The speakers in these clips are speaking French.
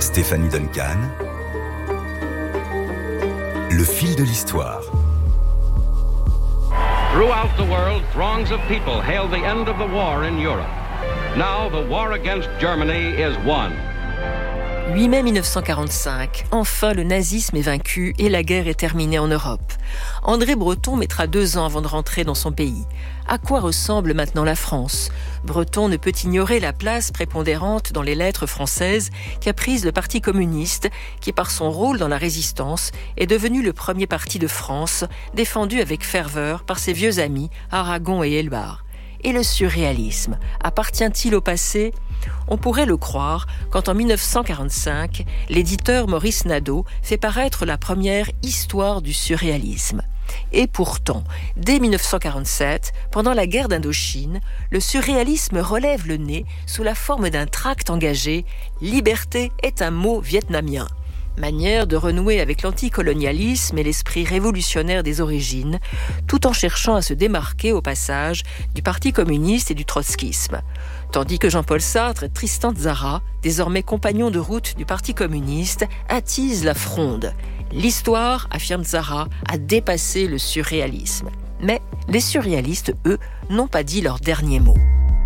Stéphanie Duncan. Le fil de l'histoire. Throughout the world, throngs of people hail the end of the war in Europe. Now the war against Germany is won. 8 mai 1945, enfin le nazisme est vaincu et la guerre est terminée en Europe. André Breton mettra 2 ans avant de rentrer dans son pays. À quoi ressemble maintenant la France ? Breton ne peut ignorer la place prépondérante dans les lettres françaises qu'a prise le Parti communiste, qui par son rôle dans la résistance est devenu le premier parti de France, défendu avec ferveur par ses vieux amis Aragon et Helbart. Et le surréalisme, appartient-il au passé ? On pourrait le croire quand en 1945, l'éditeur Maurice Nadeau fait paraître la première histoire du surréalisme. Et pourtant, dès 1947, pendant la guerre d'Indochine, le surréalisme relève le nez sous la forme d'un tract engagé « Liberté est un mot vietnamien ». Manière de renouer avec l'anticolonialisme et l'esprit révolutionnaire des origines, tout en cherchant à se démarquer au passage du Parti communiste et du trotskisme. Tandis que Jean-Paul Sartre et Tristan Tzara, désormais compagnons de route du Parti communiste, attisent la fronde. L'histoire, affirme Tzara, a dépassé le surréalisme. Mais les surréalistes, eux, n'ont pas dit leur dernier mot.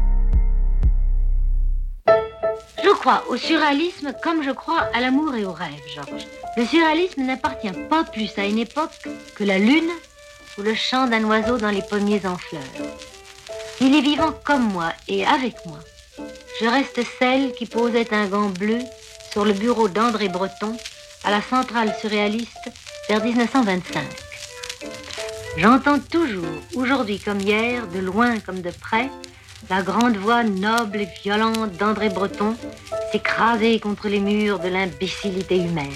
Je crois au surréalisme comme je crois à l'amour et au rêve, Georges. Le surréalisme n'appartient pas plus à une époque que la lune ou le chant d'un oiseau dans les pommiers en fleurs. Il est vivant comme moi et avec moi. Je reste celle qui posait un gant bleu sur le bureau d'André Breton à la centrale surréaliste vers 1925. J'entends toujours, aujourd'hui comme hier, de loin comme de près, la grande voix noble et violente d'André Breton s'écraser contre les murs de l'imbécilité humaine.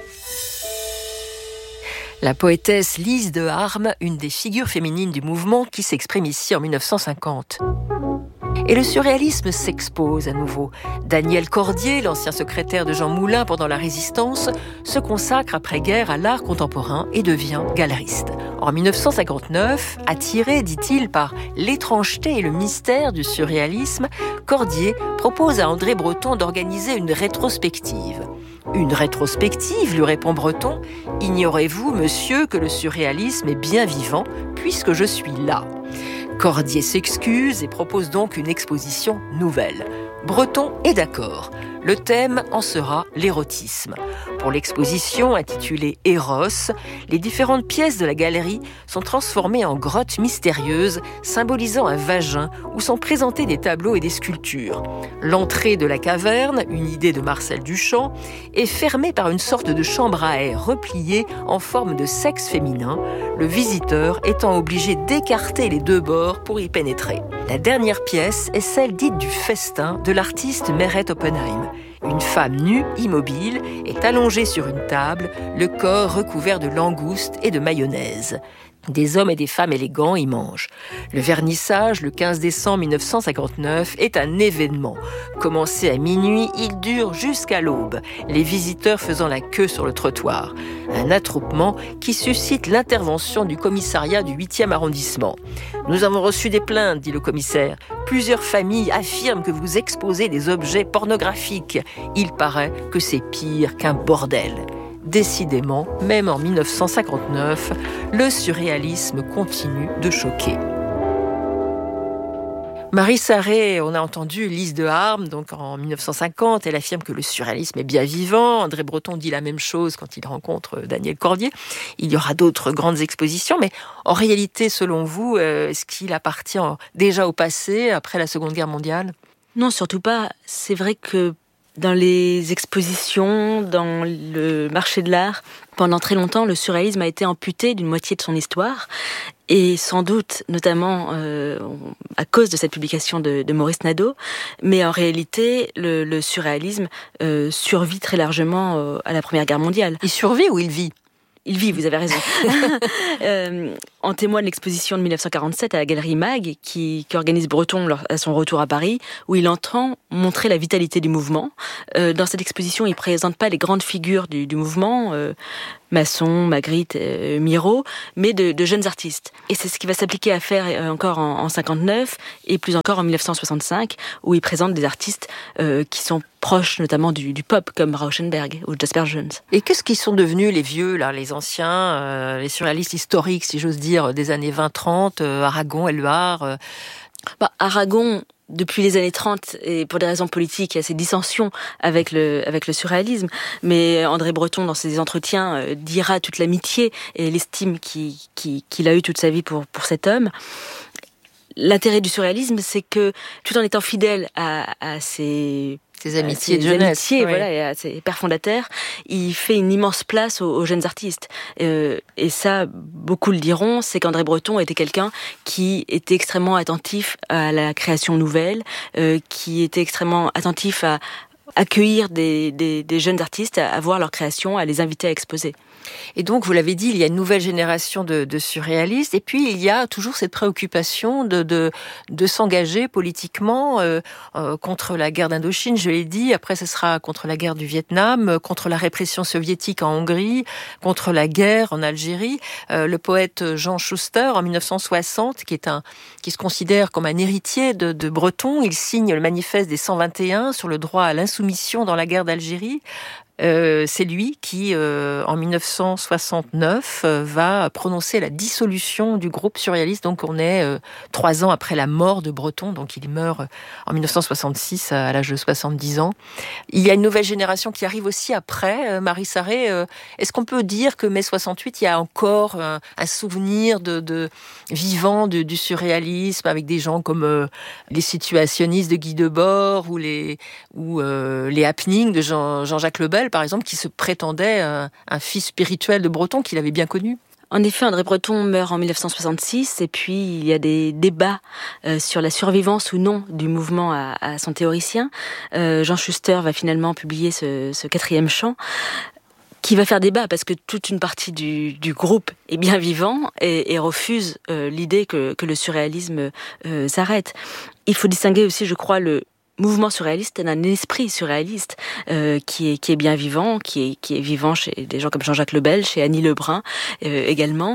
La poétesse Lise de Harme, une des figures féminines du mouvement qui s'exprime ici en 1950. Et le surréalisme s'expose à nouveau. Daniel Cordier, l'ancien secrétaire de Jean Moulin pendant la Résistance, se consacre après-guerre à l'art contemporain et devient galeriste. En 1959, attiré, dit-il, par l'étrangeté et le mystère du surréalisme, Cordier propose à André Breton d'organiser une rétrospective. Une rétrospective, lui répond Breton. Ignorez-vous, monsieur, que le surréalisme est bien vivant, puisque je suis là. Cordier s'excuse et propose donc une exposition nouvelle. Breton est d'accord. Le thème en sera l'érotisme. Pour l'exposition intitulée Eros, les différentes pièces de la galerie sont transformées en grottes mystérieuses symbolisant un vagin où sont présentés des tableaux et des sculptures. L'entrée de la caverne, une idée de Marcel Duchamp, est fermée par une sorte de chambre à air repliée en forme de sexe féminin, le visiteur étant obligé d'écarter les 2 bords pour y pénétrer. La dernière pièce est celle dite du festin de l'artiste Meret Oppenheim. Une femme nue, immobile, est allongée sur une table, le corps recouvert de langoustes et de mayonnaise. Des hommes et des femmes élégants y mangent. Le vernissage, le 15 décembre 1959, est un événement. Commencé à minuit, il dure jusqu'à l'aube, les visiteurs faisant la queue sur le trottoir. Un attroupement qui suscite l'intervention du commissariat du 8e arrondissement. « Nous avons reçu des plaintes, dit le commissaire. Plusieurs familles affirment que vous exposez des objets pornographiques. Il paraît que c'est pire qu'un bordel. » Décidément, même en 1959, le surréalisme continue de choquer. Marie Sarré, on a entendu Lise de Harme, donc en 1950, elle affirme que le surréalisme est bien vivant. André Breton dit la même chose quand il rencontre Daniel Cordier. Il y aura d'autres grandes expositions, mais en réalité, selon vous, est-ce qu'il appartient déjà au passé, après la Seconde Guerre mondiale ? Non, surtout pas. C'est vrai que dans les expositions, dans le marché de l'art, pendant très longtemps, le surréalisme a été amputé d'une moitié de son histoire. Et sans doute, notamment à cause de cette publication de Maurice Nadeau. Mais en réalité, le surréalisme survit très largement à la Première Guerre mondiale. Il survit ou il vit ? Il vit, vous avez raison. En témoigne l'exposition de 1947 à la Galerie Mag, qui organise Breton à son retour à Paris, où il entend montrer la vitalité du mouvement. Dans cette exposition, il ne présente pas les grandes figures du mouvement, Masson, Magritte, Miro, mais de jeunes artistes. Et c'est ce qui va s'appliquer à faire encore en 59 et plus encore en 1965, où il présente des artistes qui sont proches notamment du pop, comme Rauschenberg ou Jasper Johns. Et qu'est-ce qu'ils sont devenus les vieux, là, les anciens, les surréalistes historiques, si j'ose dire, des années 20-30, Aragon, Éluard Aragon, depuis les années 30, et pour des raisons politiques, il y a ces dissensions avec le surréalisme. Mais André Breton, dans ses entretiens, dira toute l'amitié et l'estime qu'il a eue toute sa vie pour cet homme. L'intérêt du surréalisme, c'est que, tout en étant fidèle à ses amitiés de jeunesse, oui. Voilà, et à ses pères fondateurs, il fait une immense place aux jeunes artistes. Et ça, beaucoup le diront, c'est qu'André Breton était quelqu'un qui était extrêmement attentif à la création nouvelle, qui était extrêmement attentif à accueillir des jeunes artistes, à voir leur création, à les inviter à exposer. Et donc, vous l'avez dit, il y a une nouvelle génération de surréalistes, et puis il y a toujours cette préoccupation de s'engager politiquement contre la guerre d'Indochine, je l'ai dit, après ce sera contre la guerre du Vietnam, contre la répression soviétique en Hongrie, contre la guerre en Algérie. Le poète Jean Schuster, en 1960, qui se considère comme un héritier de Breton, il signe le manifeste des 121 sur le droit à l'insoumission dans la guerre d'Algérie. C'est lui qui, en 1969, va prononcer la dissolution du groupe surréaliste. Donc on est 3 ans après la mort de Breton, donc il meurt en 1966 à l'âge de 70 ans. Il y a une nouvelle génération qui arrive aussi après, Marie Sarré. Est-ce qu'on peut dire que mai 68, il y a encore un souvenir de vivant du surréalisme avec des gens comme les situationnistes de Guy Debord ou les happenings de Jean-Jacques Lebel, par exemple, qui se prétendait un fils spirituel de Breton qu'il avait bien connu? En effet, André Breton meurt en 1966 et puis il y a des débats sur la survivance ou non du mouvement à son théoricien. Jean Schuster va finalement publier ce 4e chant qui va faire débat parce que toute une partie du groupe est bien vivant et refuse l'idée que le surréalisme s'arrête. Il faut distinguer aussi, je crois, le mouvement surréaliste d'un esprit surréaliste qui est bien vivant, qui est vivant chez des gens comme Jean-Jacques Lebel, chez Annie Lebrun également,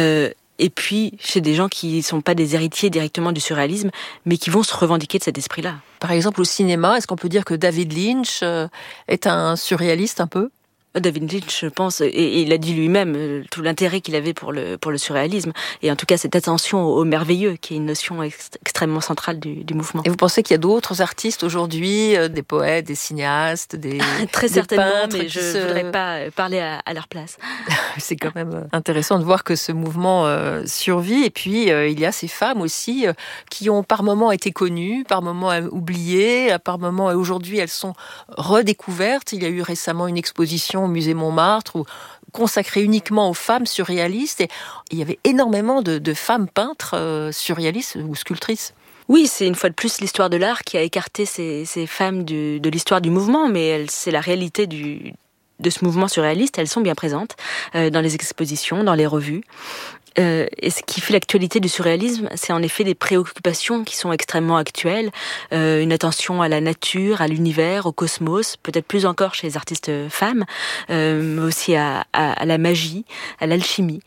et puis chez des gens qui sont pas des héritiers directement du surréalisme, mais qui vont se revendiquer de cet esprit-là. Par exemple, au cinéma, est-ce qu'on peut dire que David Lynch est un surréaliste un peu ? David Lynch, je pense, et il a dit lui-même tout l'intérêt qu'il avait pour le surréalisme, et en tout cas cette attention au merveilleux, qui est une notion extrêmement centrale du mouvement. Et vous pensez qu'il y a d'autres artistes aujourd'hui, des poètes, des cinéastes, très des certainement, peintres, mais je ne voudrais pas parler à leur place. C'est quand même intéressant de voir que ce mouvement survit, et puis il y a ces femmes aussi qui ont par moments été connues, par moments oubliées, par moments aujourd'hui elles sont redécouvertes. Il y a eu récemment une exposition au musée Montmartre consacrée uniquement aux femmes surréalistes, et il y avait énormément de femmes peintres surréalistes ou sculptrices. Oui, c'est une fois de plus l'histoire de l'art qui a écarté ces femmes de l'histoire du mouvement, mais c'est la réalité de ce mouvement surréaliste. Elles sont bien présentes dans les expositions, dans les revues. Et ce qui fait l'actualité du surréalisme, c'est en effet des préoccupations qui sont extrêmement actuelles, une attention à la nature, à l'univers, au cosmos, peut-être plus encore chez les artistes femmes, mais aussi à la magie, à l'alchimie,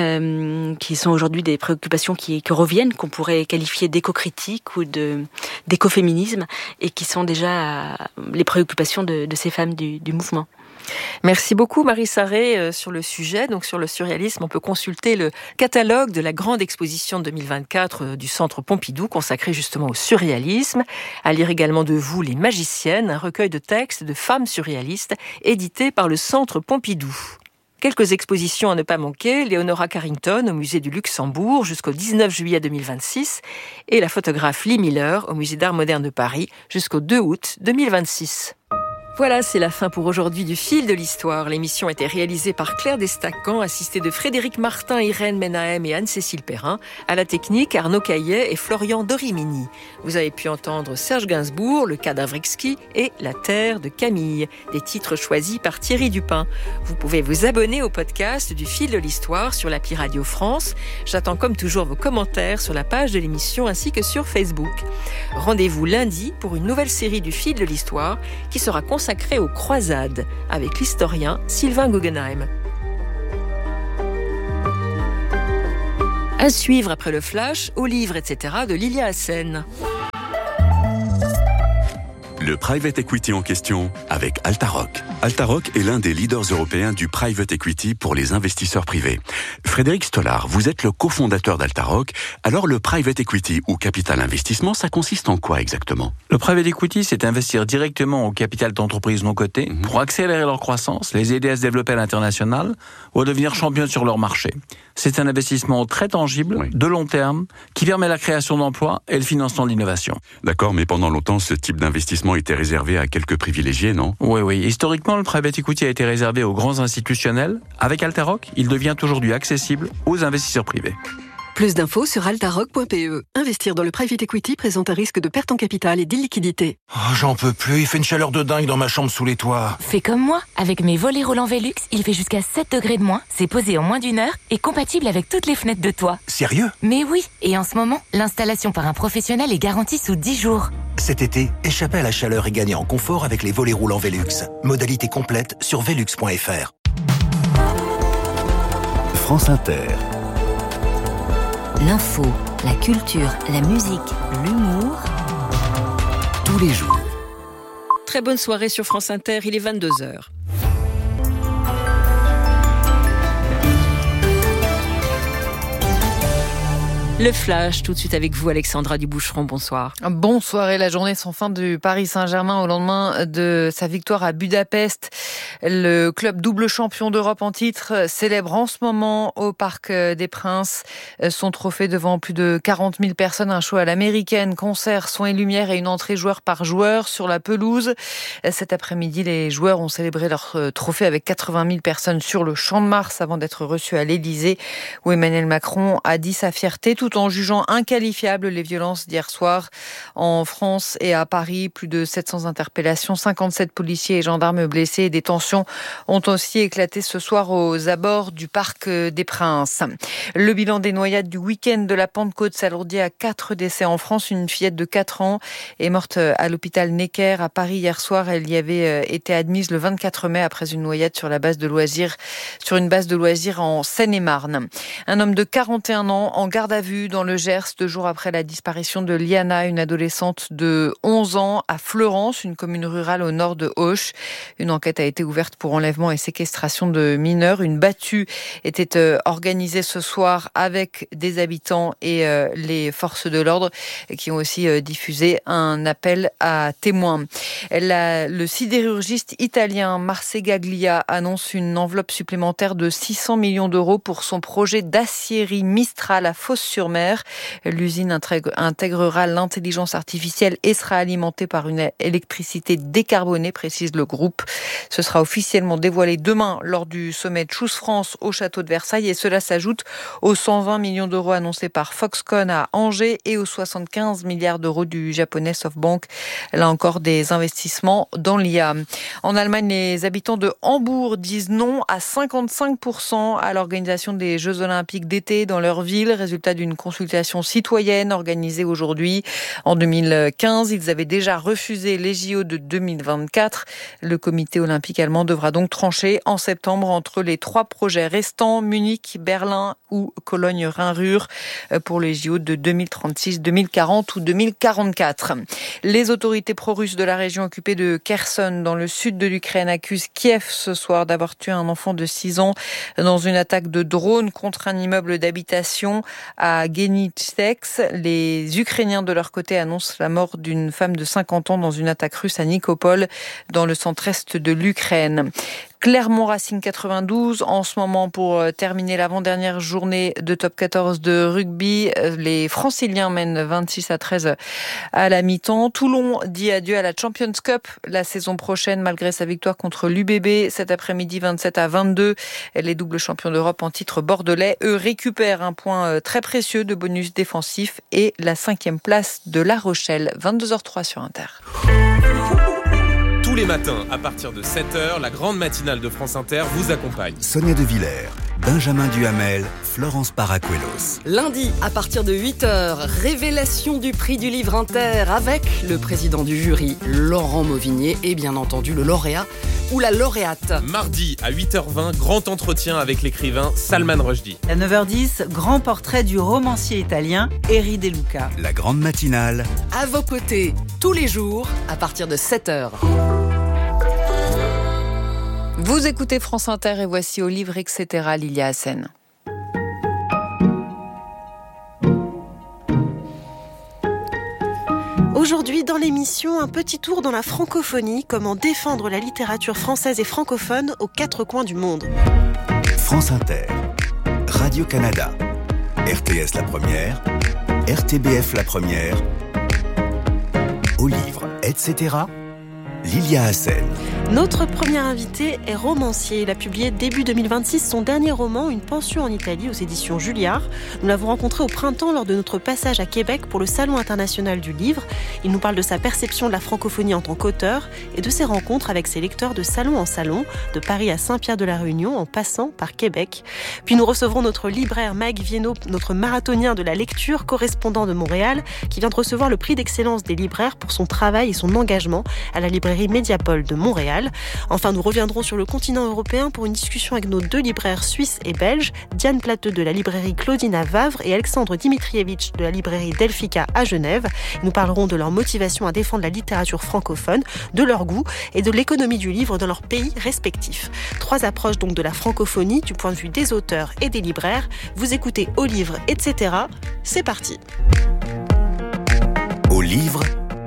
qui sont aujourd'hui des préoccupations qui reviennent, qu'on pourrait qualifier d'éco-critique ou d'écoféminisme, et qui sont déjà les préoccupations de ces femmes du mouvement. Merci beaucoup Marie Sarré sur le sujet. Donc sur le surréalisme, on peut consulter le catalogue de la grande exposition 2024 du Centre Pompidou consacré justement au surréalisme. À lire également de vous Les Magiciennes, un recueil de textes de femmes surréalistes édité par le Centre Pompidou. Quelques expositions à ne pas manquer, Leonora Carrington au musée du Luxembourg jusqu'au 19 juillet 2026 et la photographe Lee Miller au musée d'art moderne de Paris jusqu'au 2 août 2026. Voilà, c'est la fin pour aujourd'hui du Fil de l'Histoire. L'émission a été réalisée par Claire Destacan, assistée de Frédéric Martin, Irène Menahem et Anne-Cécile Perrin. À la technique, Arnaud Caillet et Florian Dorimini. Vous avez pu entendre Serge Gainsbourg, Le Cadavre exquis et La Terre de Camille, des titres choisis par Thierry Dupin. Vous pouvez vous abonner au podcast du Fil de l'Histoire sur l'appli Radio France. J'attends comme toujours vos commentaires sur la page de l'émission ainsi que sur Facebook. Rendez-vous lundi pour une nouvelle série du Fil de l'Histoire qui sera consacrée aux croisades avec l'historien Sylvain Guggenheim. À suivre après le flash, au livre, etc. de Lilia Hassen. Le le private equity en question avec Altaroc. Altaroc est l'un des leaders européens du private equity pour les investisseurs privés. Frédéric Stollard, vous êtes le cofondateur d'Altaroc. Alors le private equity ou capital investissement, ça consiste en quoi exactement ? Le private equity, c'est investir directement au capital d'entreprises non cotées pour accélérer leur croissance, les aider à se développer à l'international ou à devenir championnes sur leur marché. C'est un investissement très tangible, de long terme, qui permet la création d'emplois et le financement de l'innovation. D'accord, mais pendant longtemps, ce type d'investissement était réservé à quelques privilégiés, non ? Oui. Historiquement, le private equity a été réservé aux grands institutionnels. Avec Altaroc, il devient aujourd'hui accessible aux investisseurs privés. Plus d'infos sur altaroc.pe. Investir dans le private equity présente un risque de perte en capital et d'illiquidité. Oh, j'en peux plus, il fait une chaleur de dingue dans ma chambre sous les toits. Fais comme moi, avec mes volets roulants Velux, il fait jusqu'à 7 degrés de moins, c'est posé en moins d'1 heure et compatible avec toutes les fenêtres de toit. Sérieux ? Mais oui, et en ce moment, l'installation par un professionnel est garantie sous 10 jours. Cet été, échappez à la chaleur et gagnez en confort avec les volets roulants Velux. Modalité complète sur velux.fr. France Inter. L'info, la culture, la musique, l'humour. Tous les jours. Très bonne soirée sur France Inter, il est 22h. Le flash, tout de suite avec vous, Alexandra Duboucheron, bonsoir. Bonsoir, et la journée sans fin du Paris Saint-Germain au lendemain de sa victoire à Budapest. Le club double champion d'Europe en titre célèbre en ce moment au Parc des Princes son trophée devant plus de 40 000 personnes. Un show à l'américaine, concert, son et lumière et une entrée joueur par joueur sur la pelouse. Cet après-midi, les joueurs ont célébré leur trophée avec 80 000 personnes sur le Champ de Mars avant d'être reçus à l'Élysée, où Emmanuel Macron a dit sa fierté tout en jugeant inqualifiables les violences d'hier soir en France et à Paris. Plus de 700 interpellations, 57 policiers et gendarmes blessés et des tensions ont aussi éclaté ce soir aux abords du Parc des Princes. Le bilan des noyades du week-end de la Pentecôte s'alourdit à 4 décès en France. Une fillette de 4 ans est morte à l'hôpital Necker à Paris hier soir. Elle y avait été admise le 24 mai après une noyade sur une base de loisirs en Seine-et-Marne. Un homme de 41 ans en garde à vue dans le Gers 2 jours après la disparition de Liana, une adolescente de 11 ans à Fleurance, une commune rurale au nord de Auch. Une enquête a été ouverte pour enlèvement et séquestration de mineurs. Une battue était organisée ce soir avec des habitants et les forces de l'ordre qui ont aussi diffusé un appel à témoins. Le sidérurgiste italien Marcegaglia annonce une enveloppe supplémentaire de 600 millions d'euros pour son projet d'acierie Mistral à Fos-sur-Mer. L'usine intégrera l'intelligence artificielle et sera alimentée par une électricité décarbonée, précise le groupe. Ce sera officiellement dévoilé demain lors du sommet de Choose France au château de Versailles, et cela s'ajoute aux 120 millions d'euros annoncés par Foxconn à Angers et aux 75 milliards d'euros du japonais SoftBank. Là encore, des investissements dans l'IA. En Allemagne, les habitants de Hambourg disent non à 55% à l'organisation des Jeux Olympiques d'été dans leur ville, résultat d'une consultation citoyenne organisée aujourd'hui. En 2015, ils avaient déjà refusé les JO de 2024. Le comité olympique allemand devra donc trancher en septembre entre les 3 projets restants, Munich, Berlin ou Cologne-Rhin-Ruhr, pour les JO de 2036, 2040 ou 2044. Les autorités pro-russes de la région occupée de Kherson, dans le sud de l'Ukraine, accusent Kiev ce soir d'avoir tué un enfant de 6 ans dans une attaque de drone contre un immeuble d'habitation à Genitsex. Les Ukrainiens, de leur côté, annoncent la mort d'une femme de 50 ans dans une attaque russe à Nikopol, dans le centre-est de l'Ukraine. Clermont Racing 92 en ce moment pour terminer l'avant-dernière journée de top 14 de rugby. Les Franciliens mènent 26-13 à la mi-temps. Toulon dit adieu à la Champions Cup la saison prochaine malgré sa victoire contre l'UBB cet après-midi 27-22. Les doubles champions d'Europe en titre bordelais, eux, récupèrent un point très précieux de bonus défensif et la 5e place de La Rochelle. 22h03 sur Inter. Tous les matins, à partir de 7h, la grande matinale de France Inter vous accompagne. Sonia De Villers, Benjamin Duhamel, Florence Paracuelos. Lundi, à partir de 8h, révélation du prix du livre Inter avec le président du jury, Laurent Mauvigné, et bien entendu le lauréat ou la lauréate. Mardi, à 8h20, grand entretien avec l'écrivain Salman Rushdie. À 9h10, grand portrait du romancier italien Eri De Luca. La grande matinale. À vos côtés, tous les jours, à partir de 7h. Vous écoutez France Inter et voici au livre, etc. Lilia Hassen. Aujourd'hui, dans l'émission, un petit tour dans la francophonie, comment défendre la littérature française et francophone aux 4 coins du monde. France Inter, Radio-Canada, RTS La Première, RTBF La Première, au livre, etc. Lilia Hassen. Notre premier invité est romancier. Il a publié début 2026 son dernier roman, Une pension en Italie, aux éditions Julliard. Nous l'avons rencontré au printemps lors de notre passage à Québec pour le Salon international du livre. Il nous parle de sa perception de la francophonie en tant qu'auteur et de ses rencontres avec ses lecteurs de salon en salon, de Paris à Saint-Pierre-de-la-Réunion en passant par Québec. Puis nous recevrons notre libraire Mike Viennot, notre marathonien de la lecture, correspondant de Montréal, qui vient de recevoir le prix d'excellence des libraires pour son travail et son engagement à la librairie Mediapol de Montréal. Enfin, nous reviendrons sur le continent européen pour une discussion avec nos 2 libraires suisses et belges, Diane Plateux de la librairie Claudine à Vavre et Alexandre Dimitrievitch de la librairie Delphica à Genève. Nous parlerons de leur motivation à défendre la littérature francophone, de leur goût et de l'économie du livre dans leurs pays respectifs. 3 approches donc de la francophonie du point de vue des auteurs et des libraires. Vous écoutez Au livre, etc. C'est parti. Au livre,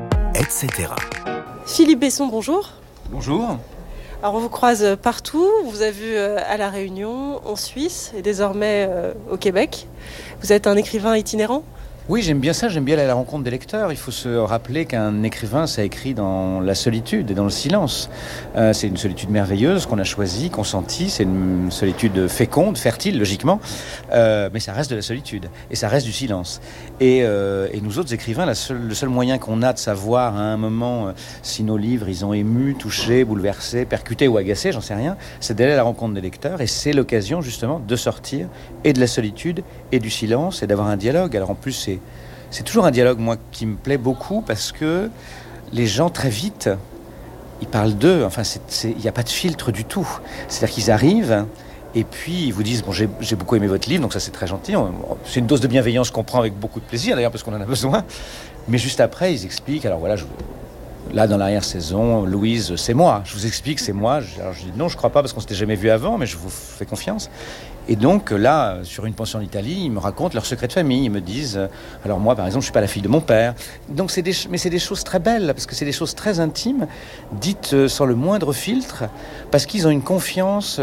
etc. Philippe Besson, bonjour. Bonjour. Alors on vous croise partout, on vous a vu à La Réunion, en Suisse et désormais au Québec. Vous êtes un écrivain itinérant ? Oui, j'aime bien ça, j'aime bien aller à la rencontre des lecteurs. Il faut se rappeler qu'un écrivain, ça écrit dans la solitude et dans le silence. C'est une solitude merveilleuse qu'on a choisie, consentie. C'est une solitude féconde, fertile, logiquement. Mais ça reste de la solitude et ça reste du silence. Et nous autres écrivains, le seul moyen qu'on a de savoir à un moment si nos livres, ils ont ému, touché, bouleversé, percuté ou agacé, j'en sais rien, c'est d'aller à la rencontre des lecteurs. Et c'est l'occasion, justement, de sortir et de la solitude et du silence et d'avoir un dialogue. Alors en plus, c'est toujours un dialogue, moi, qui me plaît beaucoup parce que les gens, très vite, ils parlent d'eux. Enfin, il n'y a pas de filtre du tout. C'est-à-dire qu'ils arrivent et puis ils vous disent « Bon, j'ai beaucoup aimé votre livre, donc ça, c'est très gentil. » C'est une dose de bienveillance qu'on prend avec beaucoup de plaisir, d'ailleurs, parce qu'on en a besoin. Mais juste après, ils expliquent « Alors voilà, là, dans l'arrière-saison, Louise, c'est moi. Je vous explique, c'est moi. » Alors je dis « Non, je ne crois pas, parce qu'on ne s'était jamais vu avant, mais je vous fais confiance. » Et donc là, sur Une pension en Italie, ils me racontent leurs secrets de famille. Ils me disent, alors moi par exemple, je ne suis pas la fille de mon père. Donc mais c'est des choses très belles, parce que c'est des choses très intimes, dites sans le moindre filtre, parce qu'ils ont une confiance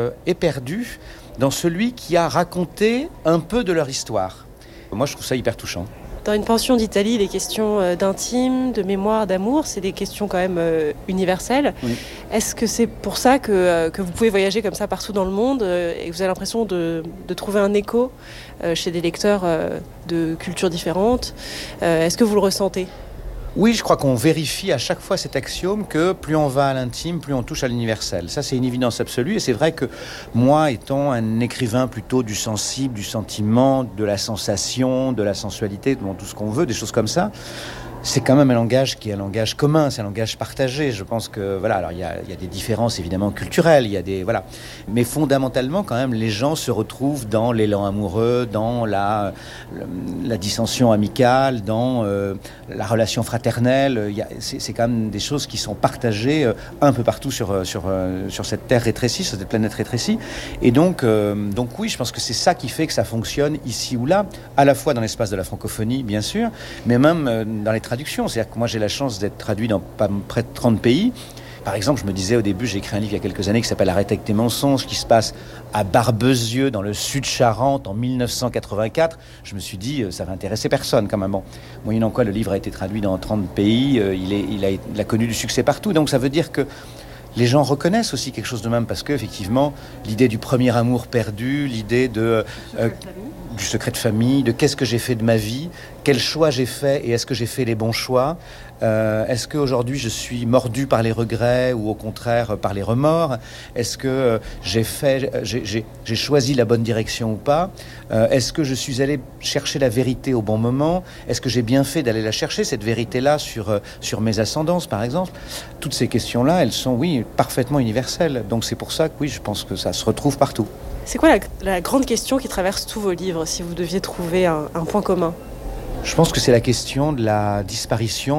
éperdue dans celui qui a raconté un peu de leur histoire. Moi, je trouve ça hyper touchant. Dans Une pension d'Italie, les questions d'intime, de mémoire, d'amour, c'est des questions quand même universelles. Oui. Est-ce que c'est pour ça que vous pouvez voyager comme ça partout dans le monde et que vous avez l'impression de trouver un écho chez des lecteurs de cultures différentes ? Est-ce que vous le ressentez ? Oui, je crois qu'on vérifie à chaque fois cet axiome que plus on va à l'intime, plus on touche à l'universel. Ça, c'est une évidence absolue. Et c'est vrai que moi, étant un écrivain plutôt du sensible, du sentiment, de la sensation, de la sensualité, tout ce qu'on veut, des choses comme ça, c'est quand même un langage qui est un langage commun, c'est un langage partagé. Je pense que, voilà, alors il y a des différences évidemment culturelles, voilà. Mais fondamentalement, quand même, les gens se retrouvent dans l'élan amoureux, dans la dissension amicale, dans la relation fraternelle. C'est quand même des choses qui sont partagées un peu partout sur cette terre rétrécie, sur cette planète rétrécie. Et donc oui, je pense que c'est ça qui fait que ça fonctionne ici ou là, à la fois dans l'espace de la francophonie, bien sûr, mais même dans les traductions. C'est-à-dire que moi, j'ai la chance d'être traduit dans près de 30 pays. Par exemple, je me disais au début, j'ai écrit un livre il y a quelques années qui s'appelle « Arrête avec tes mensonges », qui se passe à Barbezieux, dans le sud Charente, en 1984. Je me suis dit, ça va intéresser personne, quand même. Bon, moyennant quoi, le livre a été traduit dans 30 pays. Il a connu du succès partout. Donc, ça veut dire que les gens reconnaissent aussi quelque chose de même, parce qu'effectivement, l'idée du premier amour perdu, l'idée de... du secret de famille, de qu'est-ce que j'ai fait de ma vie, quels choix j'ai fait et est-ce que j'ai fait les bons choix. Est-ce qu'aujourd'hui je suis mordu par les regrets ou au contraire par les remords? Est-ce que j'ai choisi la bonne direction ou pas? Est-ce que je suis allé chercher la vérité au bon moment? Est-ce que j'ai bien fait d'aller la chercher, cette vérité-là, sur mes ascendances, par exemple? Toutes ces questions-là, elles sont, oui, parfaitement universelles. Donc c'est pour ça que, oui, je pense que ça se retrouve partout. C'est quoi la grande question qui traverse tous vos livres, si vous deviez trouver un point commun? Je pense que c'est la question de la disparition